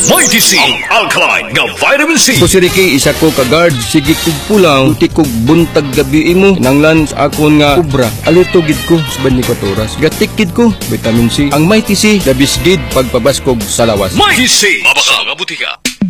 Mighty C, ang alkaline nga vitamin C. Ko si Ricky, isa ko ka-guard. Sige kog pulang, uti kog buntag gabi imo. Nanglan sa akon nga ubra. Alito gid ko sa 24 oras. Gatikid ko, vitamin C. Ang Mighty C, labis gid pagpabaskog sa lawas. Mighty C, mabasa nga butika.